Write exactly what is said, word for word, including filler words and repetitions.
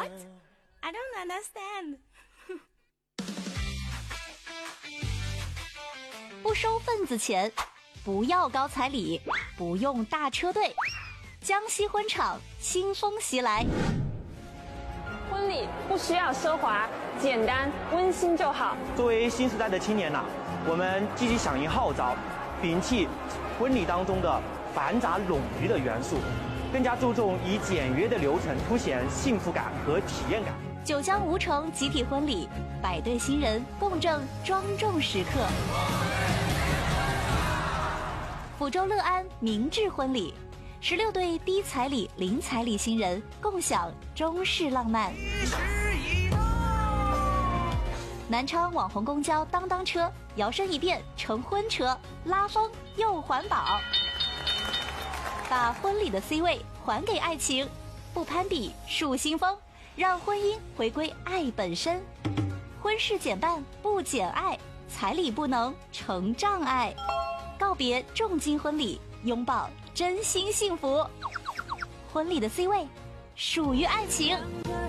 What? I don't understand. 不收份子钱，不要高彩礼，不用大车队，江西婚场清风袭来。 婚礼不需要奢华，简单温馨就好。 作为新时代的青年呐、啊，我们积极响应号召，摒弃婚礼当中的繁杂冗余的元素，更加注重以简约的流程凸显幸福感和体验感。 九江吴城集体婚礼，百对新人共振庄重时刻。抚州乐安明志婚礼，十六对低彩礼、零彩礼新人共享中式浪漫。南昌网红公交当当车摇身一变成婚车，拉风又环保，把婚礼的 C 位还给爱情，不攀比树新风，让婚姻回归爱本身。婚事减半不减爱，彩礼不能成障碍。告别重金婚礼，拥抱真心幸福。婚礼的 C 位属于爱情。